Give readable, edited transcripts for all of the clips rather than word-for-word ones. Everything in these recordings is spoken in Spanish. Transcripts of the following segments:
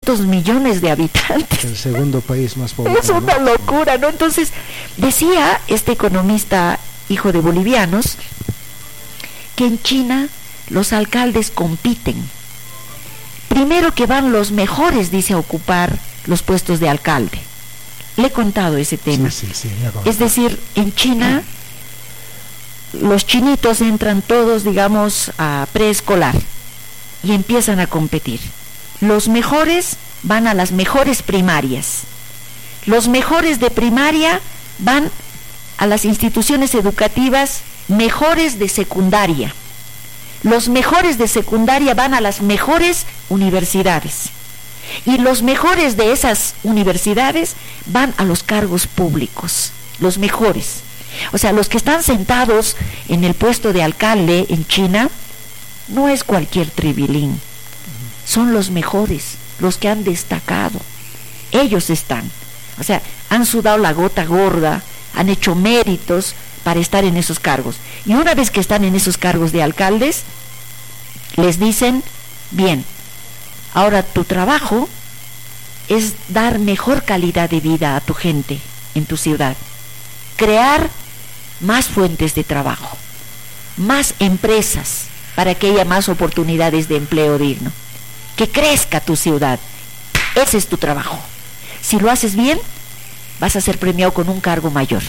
200 millones de habitantes. El segundo país más poblado. Es una locura, ¿no? Entonces, decía este economista, hijo de bolivianos, que en China los alcaldes compiten. Primero que van los mejores, dice, a ocupar los puestos de alcalde. Le he contado ese tema. Sí, es decir, en China, los chinitos entran todos, digamos, a preescolar y empiezan a competir. Los mejores van a las mejores primarias. Los mejores de primaria van a las instituciones educativas mejores de secundaria. Los mejores de secundaria van a las mejores universidades. Y los mejores de esas universidades van a los cargos públicos, los mejores. O sea, los que están sentados en el puesto de alcalde en China no es cualquier tribilín, son los mejores, los que han destacado. Ellos están, o sea, han sudado la gota gorda, han hecho méritos para estar en esos cargos. Y una vez que están en esos cargos de alcaldes, les dicen, bien, ahora tu trabajo es dar mejor calidad de vida a tu gente en tu ciudad, crear más fuentes de trabajo, más empresas para que haya más oportunidades de empleo digno, que crezca tu ciudad. Ese es tu trabajo. Si lo haces bien, vas a ser premiado con un cargo mayor.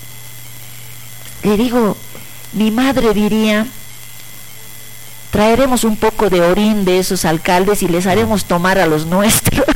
Le digo, mi madre diría, traeremos un poco de orín de esos alcaldes y les haremos tomar a los nuestros.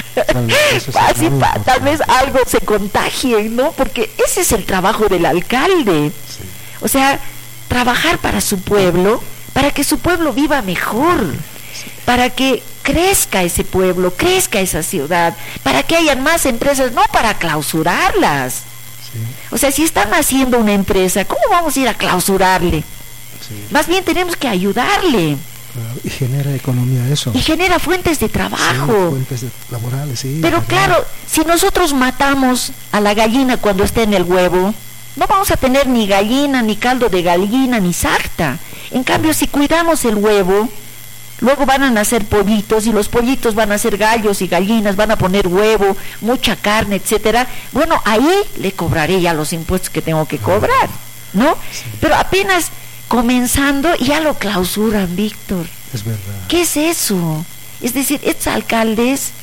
Así tal vez algo se contagie, ¿no? Porque ese es el trabajo del alcalde. Sí. O sea, trabajar para su pueblo, para que su pueblo viva mejor, para que crezca ese pueblo, crezca esa ciudad, para que hayan más empresas, no para clausurarlas. Sí. O sea, si están haciendo una empresa, ¿cómo vamos a ir a clausurarle? Sí. Más bien tenemos que ayudarle. Claro, y genera economía eso. Y genera fuentes de trabajo. Sí, fuentes laborales, sí. Pero ¿verdad? claro, si nosotros matamos a la gallina cuando está en el huevo, no vamos a tener ni gallina, ni caldo de gallina, ni sarta. En cambio, si cuidamos el huevo, luego van a nacer pollitos, y los pollitos van a ser gallos y gallinas, van a poner huevo, mucha carne, etcétera. Bueno, ahí le cobraré ya los impuestos que tengo que cobrar, ¿no? Sí. Pero apenas comenzando ya lo clausuran, Víctor. Es verdad. ¿Qué es eso? Es decir, estos alcaldes,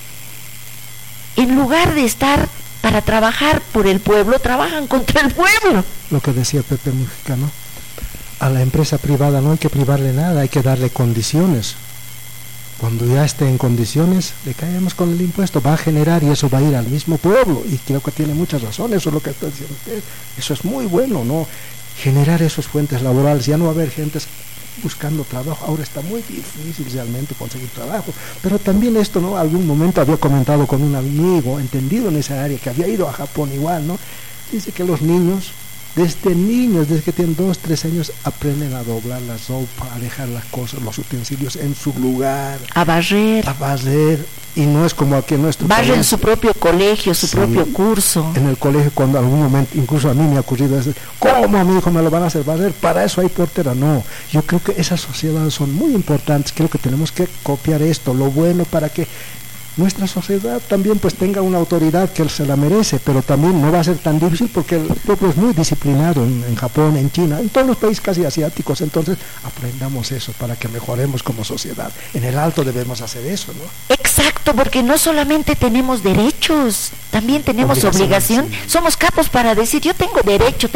en lugar de estar para trabajar por el pueblo, trabajan contra el pueblo. Lo que decía Pepe Mujica, ¿no? A la empresa privada no hay que privarle nada, hay que darle condiciones. Cuando ya esté en condiciones, le caemos con el impuesto, va a generar y eso va a ir al mismo pueblo. Y creo que tiene muchas razones, eso es lo que está diciendo usted. Eso es muy bueno, ¿no? Generar esas fuentes laborales, ya no va a haber gente buscando trabajo, ahora está muy difícil realmente conseguir trabajo, pero también esto, ¿no? Algún momento había comentado con un amigo entendido en esa área que había ido a Japón igual, ¿no? Dice que los niños, desde que tienen 2, 3 años, aprenden a doblar la ropa, a dejar las cosas, los utensilios en su lugar, A barrer, y no es como aquí en nuestro barren país. su propio colegio, su Sí. propio curso. En el colegio, cuando algún momento, incluso a mí me ha ocurrido decir, ¿cómo a mi hijo me lo van a hacer barrer? Para eso hay portera. No, yo creo que esas sociedades son muy importantes, creo que tenemos que copiar esto, lo bueno, para que nuestra sociedad también pues tenga una autoridad que se la merece, pero también no va a ser tan difícil porque el pueblo es muy disciplinado en Japón, en China, en todos los países casi asiáticos. Entonces aprendamos eso para que mejoremos como sociedad. En el alto debemos hacer eso, ¿no? Exacto, porque no solamente tenemos derechos, también tenemos obligación. Sí. Somos capos para decir, yo tengo derecho.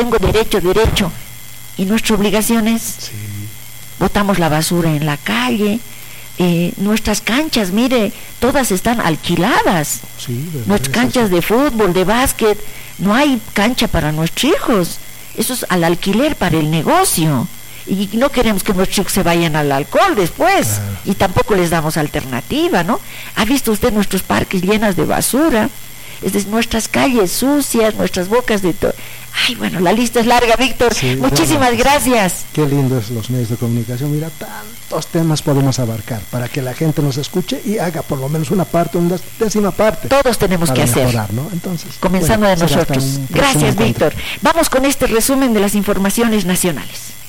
Y nuestra obligación es, Sí. botamos la basura en la calle, nuestras canchas, mire, todas están alquiladas. Sí, ¿verdad? Nuestras canchas de fútbol, de básquet, no hay cancha para nuestros hijos. Eso es al alquiler para el negocio. Y no queremos que nuestros hijos se vayan al alcohol después. Claro. Y tampoco les damos alternativa, ¿no? ¿Ha visto usted nuestros parques llenas de basura? Es decir, nuestras calles sucias, nuestras bocas de todo. Ay, bueno, la lista es larga, Víctor. Sí, muchísimas bueno, gracias. Qué lindos los medios de comunicación. Mira, tantos temas podemos abarcar para que la gente nos escuche y haga por lo menos una décima parte. Todos tenemos para que hacer. mejorar, ¿no? Entonces, Comenzando bueno, de será hasta nosotros. un próximo Gracias, encuentro. Víctor. Vamos con este resumen de las informaciones nacionales.